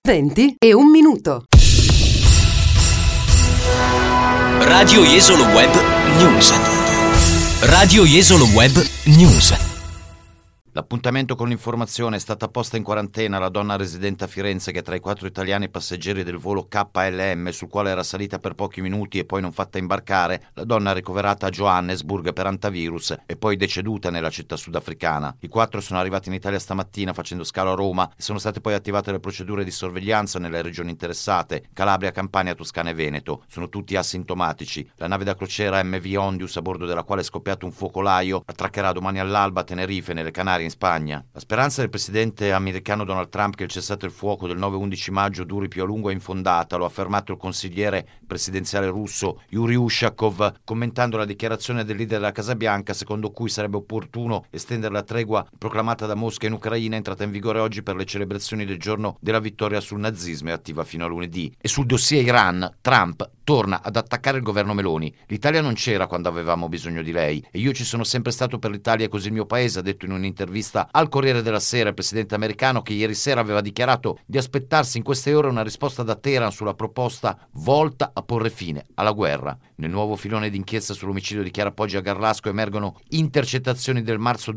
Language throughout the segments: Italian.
20 e 1 minuto. Radio Jesolo Web News. Radio Jesolo Web News. L'appuntamento con l'informazione è stata posta in quarantena la donna residente a Firenze che tra i 4 italiani passeggeri del volo KLM sul quale era salita per pochi minuti e poi non fatta imbarcare, la donna ricoverata a Johannesburg per antivirus e poi deceduta nella città sudafricana. I 4 sono arrivati in Italia stamattina facendo scalo a Roma e sono state poi attivate le procedure di sorveglianza nelle regioni interessate, Calabria, Campania, Toscana e Veneto. Sono tutti asintomatici. La nave da crociera MV Ondius, a bordo della quale è scoppiato un focolaio, attraccherà domani all'alba a Tenerife, nelle Canarie, in Spagna. La speranza del presidente americano Donald Trump che il cessate il fuoco del 9-11 maggio duri più a lungo è infondata, lo ha affermato il consigliere presidenziale russo Yuri Ushakov, commentando la dichiarazione del leader della Casa Bianca secondo cui sarebbe opportuno estendere la tregua proclamata da Mosca in Ucraina, entrata in vigore oggi per le celebrazioni del giorno della vittoria sul nazismo e attiva fino a lunedì. E sul dossier Iran, Trump torna ad attaccare il governo Meloni. L'Italia non c'era quando avevamo bisogno di lei e io ci sono sempre stato per l'Italia e così il mio paese, ha detto in un'intervista al Corriere della Sera il presidente americano, che ieri sera aveva dichiarato di aspettarsi in queste ore una risposta da Teheran sulla proposta volta a porre fine alla guerra. Nel nuovo filone d'inchiesta sull'omicidio di Chiara Poggi a Garlasco emergono intercettazioni del marzo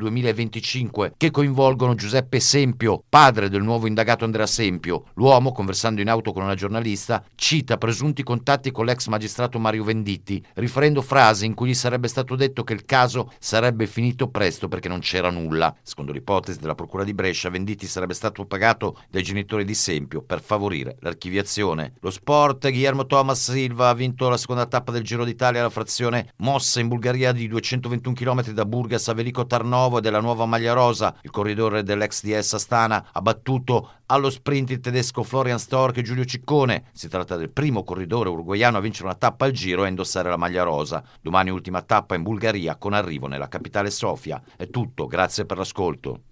2025 che coinvolgono Giuseppe Sempio, padre del nuovo indagato Andrea Sempio. L'uomo, conversando in auto con una giornalista, cita presunti contatti con l'ex magistrato Mario Venditti, riferendo frasi in cui gli sarebbe stato detto che il caso sarebbe finito presto perché non c'era nulla. Secondo l'ipotesi della procura di Brescia, Venditti sarebbe stato pagato dai genitori di Sempio per favorire l'archiviazione. Lo sport, Guillermo Thomas Silva ha vinto la seconda tappa del Giro d'Italia alla frazione mossa in Bulgaria di 221 km da Burgas a Veliko Tarnovo e della nuova maglia rosa. Il corridore dell'ex DS Astana ha battuto allo sprint il tedesco Florian Stork e Giulio Ciccone. Si tratta del primo corridore uruguaiano a vincere una tappa al Giro e a indossare la maglia rosa. Domani ultima tappa in Bulgaria con arrivo nella capitale Sofia. È tutto, grazie per l'ascolto.